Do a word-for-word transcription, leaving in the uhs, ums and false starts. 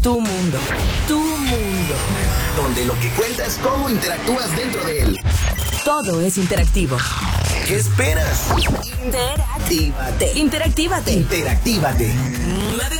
Tu mundo. Tu mundo. Donde lo que cuenta es cómo interactúas dentro de él. Todo es interactivo. ¿Qué esperas? Interactívate. Interactívate. Interactívate. La